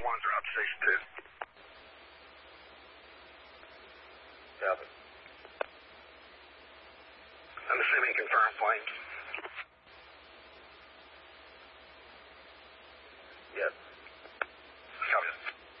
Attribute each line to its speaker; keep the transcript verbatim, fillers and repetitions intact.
Speaker 1: ones are up station two.
Speaker 2: Copy.
Speaker 1: I'm assuming confirmed flames.